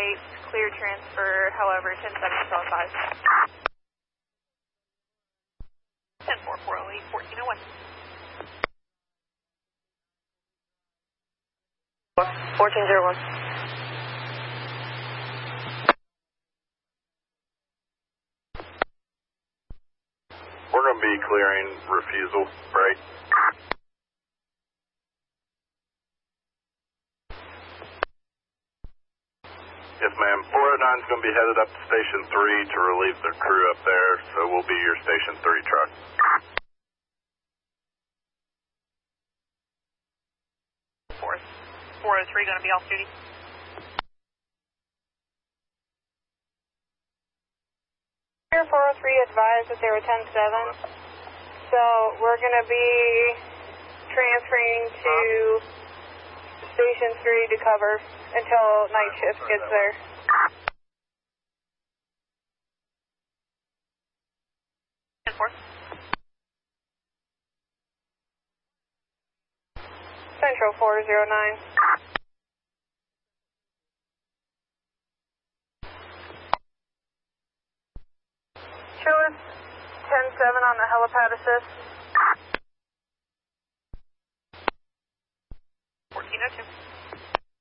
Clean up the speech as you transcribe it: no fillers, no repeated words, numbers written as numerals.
await clear transfer, however, 10-7 still advised. 10-4, 408, 1401. 1401. We're going to be clearing refusal, right? Yes, ma'am. 409 is going to be headed up to Station 3 to relieve their crew up there, so we'll be your Station 3 truck. Fourth. 403 going to be off duty. Here 403 advised that they were 10-7, so we're going to be transferring to Station 3 to cover until night shift gets there. Central 409. Show us 10-7 on the helipad assist.